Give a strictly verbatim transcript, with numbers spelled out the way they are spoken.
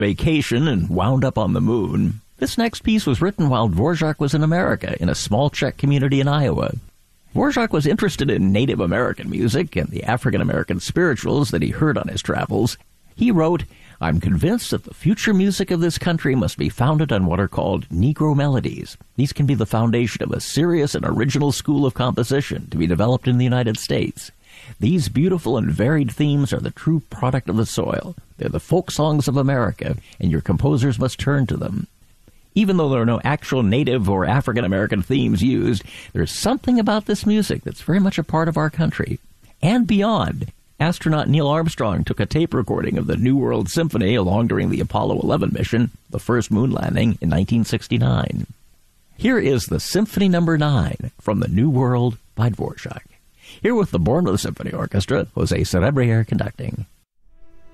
Vacation and Wound Up on the Moon. This next piece was written while Dvorak was in America, in a small Czech community in Iowa. Dvorak was interested in Native American music and the African American spirituals that he heard on his travels. He wrote, "I'm convinced that the future music of this country must be founded on what are called Negro melodies. These can be the foundation of a serious and original school of composition to be developed in the United States. These beautiful and varied themes are the true product of the soil. They're the folk songs of America, and your composers must turn to them. Even though there are no actual Native or African American themes used, there's something about this music that's very much a part of our country and beyond." Astronaut Neil Armstrong took a tape recording of the New World Symphony along during the Apollo eleven mission, the first moon landing, in nineteen sixty-nine. Here is the Symphony Number nine from the New World by Dvorak. Here with the Bournemouth Symphony Orchestra, Jose Cerebrier conducting.